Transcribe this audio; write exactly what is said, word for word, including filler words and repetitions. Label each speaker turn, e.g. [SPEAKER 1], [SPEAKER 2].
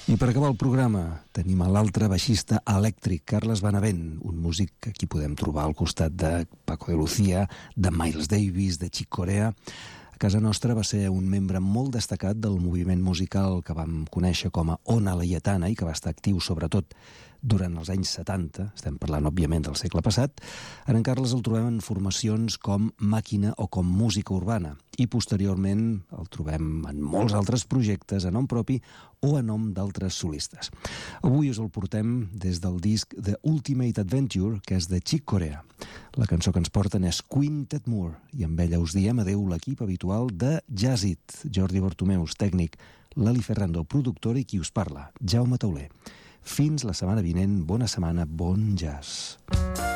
[SPEAKER 1] I per acabar el programa tenim a l'altre baixista elèctric, Carles Benavent, un músic que aquí podem trobar al costat de Paco de Lucía, de Miles Davis, de Chick Corea. A casa nostra va ser un membre molt destacat del moviment musical que vam conèixer com a Ona Laietana i que va estar actiu sobretot durant els anys setanta, estem parlant òbviament del segle passat. Ara en Carles el trobem en formacions com Màquina o com Música Urbana i posteriorment el trobem en molts altres projectes a nom propi o a nom d'altres solistes. Avui us el portem des del disc The Ultimate Adventure, que és de Chick Corea. La cançó que ens porten és Quintet Moore i amb ella us diem adeu l'equip habitual de Jazz It, Jordi Bartomeus, tècnic, Lali Ferrando, productora, i qui us parla, Jaume Tauler. Fins la setmana vinent, bona setmana, bon jazz.